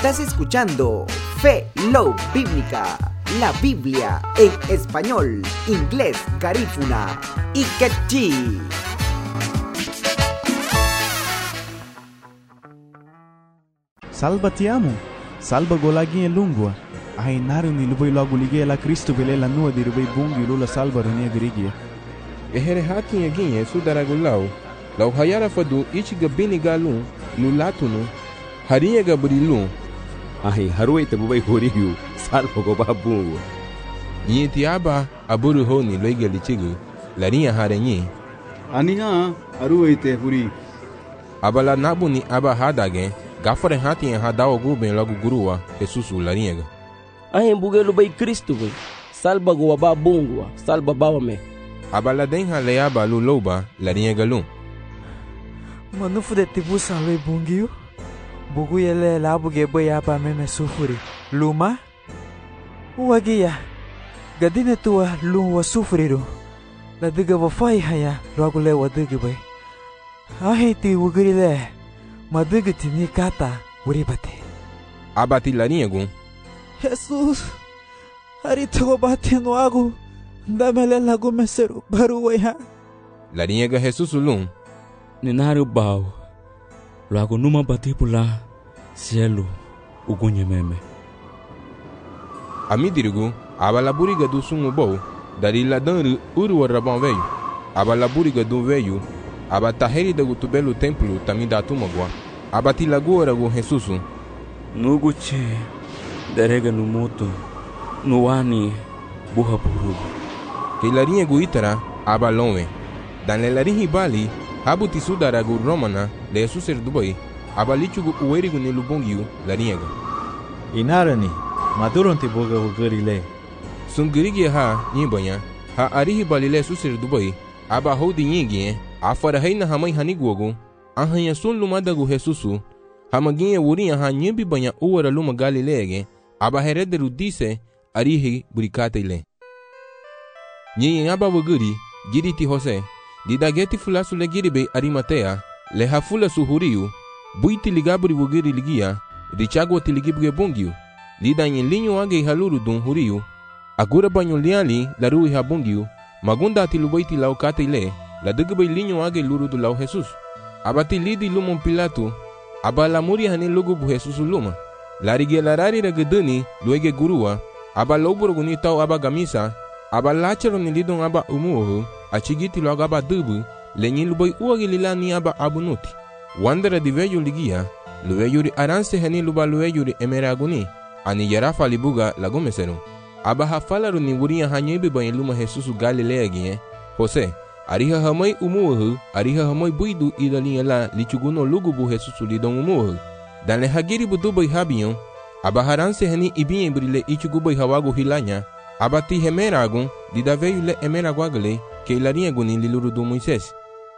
Estás escuchando Fe Love Bíblica, la Biblia en español, inglés, garífuna y quechí. Salvatiamo, salva golagi e lungua. Ai naruni lubai logo ligue la Cristo vele la nua di rubai bungi lula salva runia grigia. Ehere hakin yaginye sudaragulau. Lau hayara fadu ichi gabini galun lulatunu hariya gabrilu. Ai harui te bubai horiu salva go babungu. Yeti aba aburu honi loiga lichigu larinha harenye. Aniha arui te huri. Abala nabuni aba hadage gafare hatin hadao guben logo gurua Jesus larinha. Ai bugelo bai Cristo bai. Salva go babungu, salva bawame. Abala denha leaba luloba larinha galun. Manufu de tibu salwe bungiu. Bugu yele labu gebe yaba meme sufuri. Luma? Uwagia. Gadine tua lu wa sufuriru. La diga wa fai haya logo le wa diga bai. Ahi ti wugiri le. Ma diga ti ni kata uribate. Abati larinha gun. Jesus. Harito go bate no agu. Damele lagu meseru baru waya. Larinha ga Jesus lun. Nenário bau, logo numa bati pula, cielo, o gunhe meme. Amidirigu, abala buriga do sumo bou, dari ladan uru rabão veio. Abala buriga do veio, abataheri da gutubelo templo tamida tumagua. Abati lagoa go Jesusu. Nuguche, derega no moto, no ani, burra burugo. Que larinha guitara, abalonwe. Dan lelarinhi bali, habuti sudaragu romana le suser dubai abalichugu uerigu ne lubongiu laringa Inarani maduronti boga ugarile sungirigi ha nyibanya ha arihi balile suser dubai aba hodi nyingie afara heina hamai haniguogu ahanya sun lumadagu Jesusu hamaginye wurinha ha nyibi banya uwara luma galilege aba herederu dise arihi burikatele nyi aba wuguri giriti Jose Didageti fulasu legiribe Arimatea, leha fulasu huriu, buiti ligaburi wugiri ligia, richagwa tiligibwe bungiu, lida linyo age haluru dun huriu, agura banyo liali larui ha bungiu, magunda tilubaiti laukate le, la digbe linyo age luru du lau Jesus. Abati lidi lumon Pilato, abala muri hane lugu bu Jesus luma, larige larari ragedani luege gurua, abaloburo guni tau abagamisa, abalachero ni lidon aba umuohu, achigiti logo aba dubu, lenyin lubai uagi lilani aba abunuti. Wandera di veyo ligia, lueyuri aranse hani luba lueyuri emeraguni, ani yarafa libuga lagomeseru. Aba hafalaru ni wuria hanyibi bayin luma Jesusu Galilea gie, Jose, ariha hamai umuohu, ariha hamai buidu idalin la lichuguno lugubu Jesusu lidon umuohu. Dan le hagiri budubai habiyon, aba haranse hani ibinye brile ichugubai hawagu hilanya, abati hemeragun, dida veio le emeraguagale, que ilarinha gunin liluru do Moisés.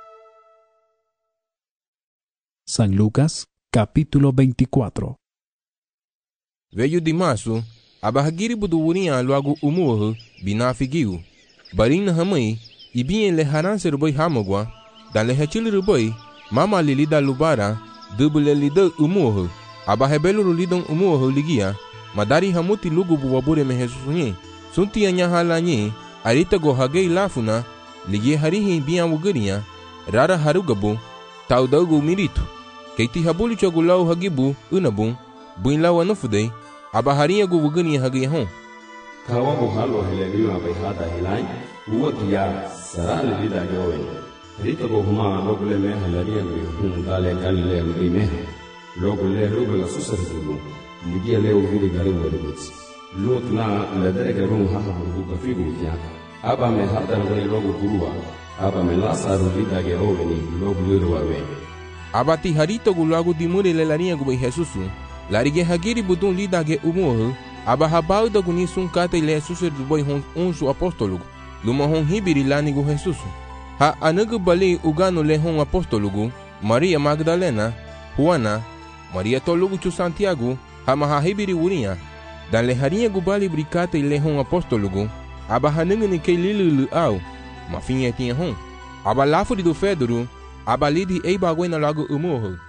San Lucas, capítulo 24. Veio de março, abahagiri buduurinha logo umuohu, binafigiu. Barina hamai, ibinye le haranse rubai hamogua, dan le hachili rubai, mama lilida lubara, dubule lida umuohu, abahebelu lidon umuohu ligia, madari hamuti lugu buwabure me Jesusunye, sunti anyahalanye, arita go hagei lafuna, ligie harihi bian wugurinya, rara harugabu, taudagu miritu. Keiti habuli chogulau hagibu, unabun, buin lawa nufudei, abaharinha gu wugurinya hagei hon. Kawabu halo helelima baihada helai, uwatia sarale vida joven. Rita go huma logule me helaria gu dale galile gu me. Logule lugula susarulu, ligie leo vidi garu wadubits. Lutna ledere rum haha gu figu tia. Aba me hadar wani logo gurua, aba me lasaru lida ge oveni logo lirwa we. Abati harito gu lago di mure le larinha gu Jesusu, larige hagiri budun lida ge umuohu, aba habau da guni sun kate le Jesusu du hon unsu apostolugu, luma hon hibiri lani gu Jesusu. Ha anagu bali ugano le hon apostolugu, Maria Magdalena, Juana, Maria tolugu chu Santiago, ha maha hibiri urinha, dan le harinha gu bali brikate le hon apostolugu, aba hanungu ni kei lilu au, ma finha tinha hon. Aba lafuri do Fedoro, aba lidi ei bagoi na lago umuohu.